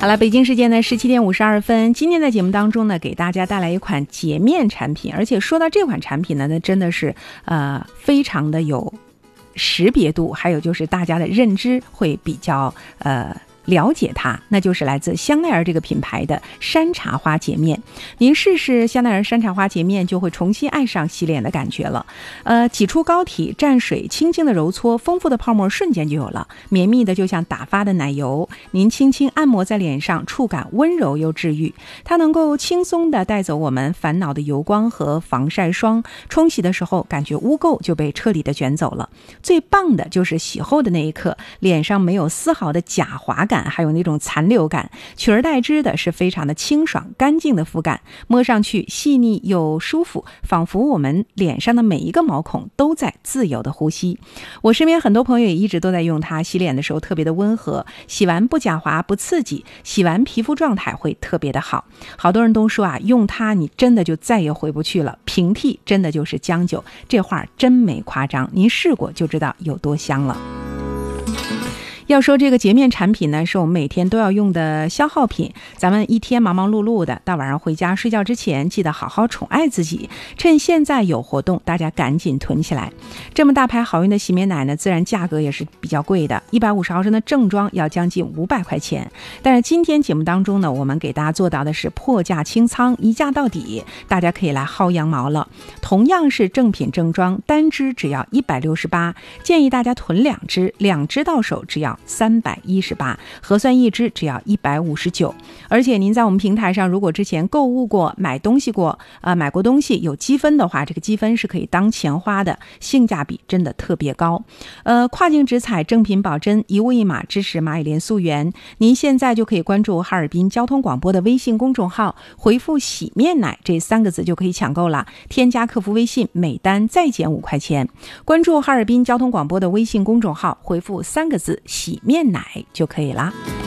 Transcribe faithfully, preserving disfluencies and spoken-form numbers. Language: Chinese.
好了，北京时间的十七点五十二分，今天在节目当中呢，给大家带来一款洁面产品，而且说到这款产品呢，那真的是呃非常的有识别度，还有就是大家的认知会比较呃了解它，那就是来自香奈儿这个品牌的山茶花洁面。您试试香奈儿山茶花洁面，就会重新爱上洗脸的感觉了。呃，挤出膏体，蘸水轻轻的揉搓，丰富的泡沫瞬间就有了，绵密的就像打发的奶油。您轻轻按摩在脸上，触感温柔又治愈。它能够轻松的带走我们烦恼的油光和防晒霜，冲洗的时候感觉污垢就被彻底的卷走了。最棒的就是洗后的那一刻，脸上没有丝毫的假滑感，还有那种残留感，取而代之的是非常的清爽干净的肤感，摸上去细腻又舒服，仿佛我们脸上的每一个毛孔都在自由的呼吸。我身边很多朋友也一直都在用它，洗脸的时候特别的温和，洗完不假滑不刺激，洗完皮肤状态会特别的好。好多人都说啊，用它你真的就再也回不去了，平替真的就是将就，这话真没夸张，您试过就知道有多香了。要说这个洁面产品呢，是我们每天都要用的消耗品。咱们一天忙忙碌碌的，到晚上回家睡觉之前，记得好好宠爱自己。趁现在有活动，大家赶紧囤起来。这么大牌好运的洗面奶呢，自然价格也是比较贵的，一百五十毫升的正装要将近五百块钱。但是今天节目当中呢，我们给大家做到的是破价清仓，一价到底，大家可以来薅羊毛了。同样是正品正装，单支只要一百六十八，建议大家囤两支，两支到手只要三百一十八，核算一支只要一百五十九。而且您在我们平台上如果之前购物过，买东西过呃，买过东西有积分的话，这个积分是可以当钱花的，性价比真的特别高。呃，跨境直采，正品保真，一物一码，支持蚂蚁连溯源。您现在就可以关注哈尔滨交通广播的微信公众号，回复洗面奶这三个字就可以抢购了，添加客服微信，每单再减五块钱。关注哈尔滨交通广播的微信公众号，回复三个字洗面奶就可以啦。